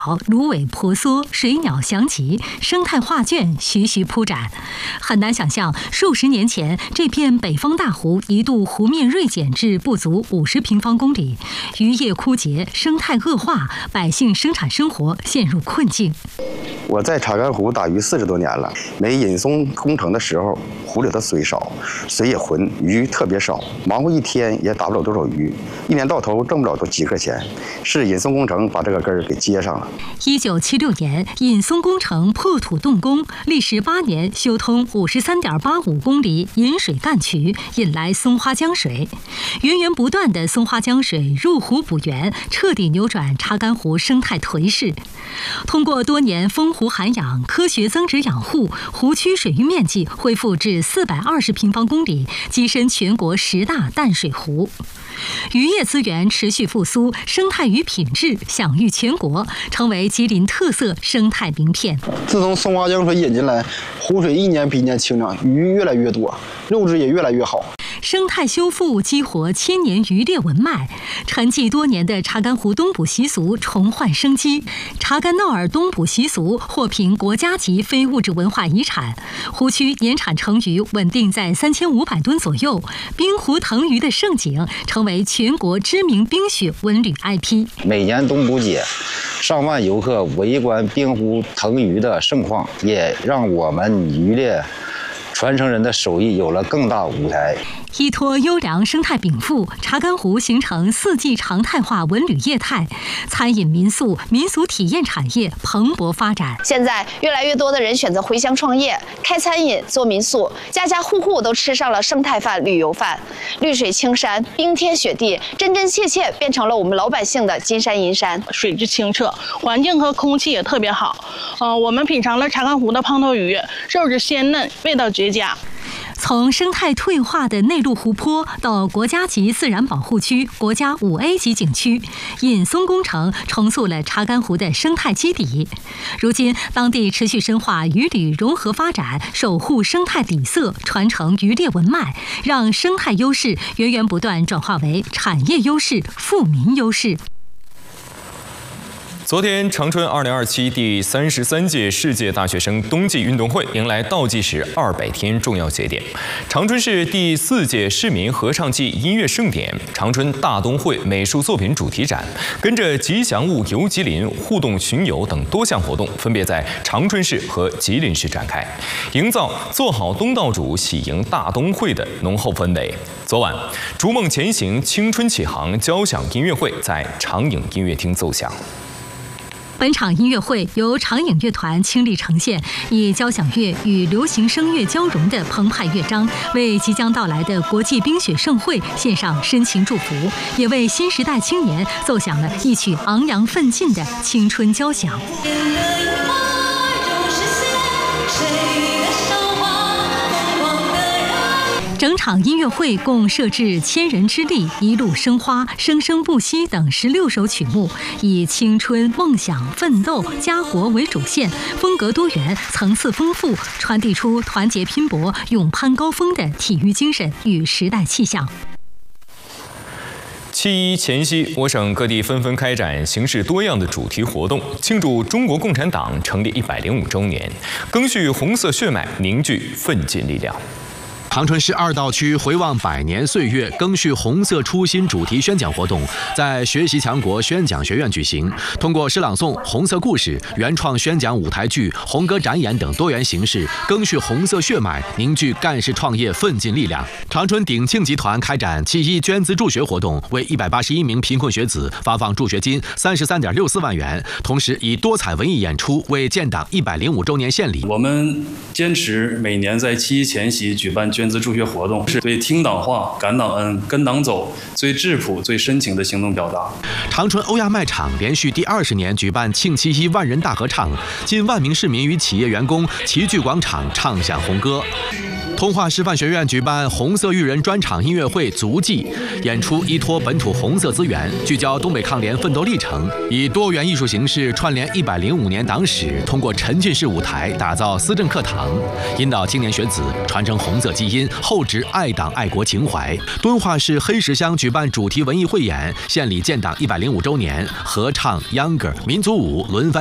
芦苇婆娑，水鸟翔集，生态画卷徐徐铺展。很难想象，数十年前，这片北方大湖一度湖面锐减至不足50平方公里，渔业枯竭，生态恶化，百姓生产生活陷入困境。 我在查干湖打鱼40多年了，没引松工程的时候，湖里的水少，水也浑，鱼特别少，忙活一天也打不了多少鱼，一年到头挣不了多几块钱。是引松工程把这个根儿给接上了。 1976年，引松工程破土动工，历时8年修通53.85公里引水干渠，引来松花江水。源源不断的松花江水入湖补源，彻底扭转查干湖生态颓势。通过多年封湖涵养、科学增殖养护，湖区水域面积恢复至420平方公里，跻身全国10大淡水湖。渔业资源持续复苏，生态鱼品质享誉全国，成为吉林特色生态名片。 自从松花江水引进来，湖水一年比一年清凉，鱼越来越多，肉质也越来越好。 生态修复激活千年渔猎文脉，沉寂多年的查干湖冬捕习俗重焕生机。查干闹尔冬捕习俗获评国家级非物质文化遗产，湖区年产成鱼稳定在3500吨左右，冰湖腾鱼的盛景成为全国知名冰雪文旅 IP。 每年冬捕节，上万游客围观冰湖腾鱼的盛况，也让我们渔猎传承人的手艺有了更大舞台。 依托优良生态禀赋，查干湖形成4季常态化文旅业态，餐饮民宿、民俗体验产业蓬勃发展。 现在越来越多的人选择回乡创业，开餐饮、做民宿，家家户户都吃上了生态饭、旅游饭。绿水青山、冰天雪地，真真切切变成了我们老百姓的金山银山。 水质清澈，环境和空气也特别好。我们品尝了查干湖的胖头鱼，肉质鲜嫩，味道绝佳。 从生态退化的内陆湖泊到国家级自然保护区、国家5A 级景区，引松工程重塑了查干湖的生态基底。如今，当地持续深化渔旅融合发展，守护生态底色，传承渔猎文脉，让生态优势源源不断转化为产业优势、富民优势。 昨天，长春2027第33届世界大学生冬季运动会迎来倒计时200天重要节点。长春市第4届市民合唱季音乐盛典、长春大冬会美术作品主题展，跟着吉祥物游吉林、互动巡游等多项活动，分别在长春市和吉林市展开，营造做好东道主、喜迎大冬会的浓厚氛围。昨晚，逐梦前行、青春启航交响音乐会在长影音乐厅奏响。 本场音乐会由长影乐团倾力呈现，以交响乐与流行声乐交融的澎湃乐章，为即将到来的国际冰雪盛会献上深情祝福，也为新时代青年奏响了一曲昂扬奋进的青春交响。整场音乐会共设置千人之力、一路生花、生生不息等16首曲目，以青春、梦想、奋斗、家国为主线，风格多元，层次丰富，传递出团结拼搏、勇攀高峰的体育精神与时代气象。 7·1前夕，我省各地纷纷开展形式多样的主题活动，庆祝中国共产党成立105周年，赓续红色血脉，凝聚奋进力量。 长春市2道区回望100年岁月，赓续红色初心主题宣讲活动在学习强国宣讲学院举行。通过诗朗诵、红色故事、原创宣讲舞台剧、红歌展演等多元形式，赓续红色血脉，凝聚干事创业奋进力量。长春鼎庆集团开展7·1捐资助学活动，为181名贫困学子发放助学金33.64万元，同时以多彩文艺演出为建党105周年献礼。 我们坚持每年在7·1前夕举办捐资助学活动，是对听党话、感党恩、跟党走最质朴、最深情的行动表达。 长春欧亚卖场连续第20年举办庆7·1万人大合唱，近1万名市民与企业员工齐聚广场唱响红歌。 通化师范学院举办红色育人专场音乐会足迹，演出依托本土红色资源，聚焦东北抗联奋斗历程，以多元艺术形式串联105年党史，通过沉浸式舞台打造思政课堂，引导青年学子传承红色基因，厚植爱党爱国情怀。敦化市黑石乡举办主题文艺汇演，献礼建党105周年，合唱、秧歌、民族舞轮番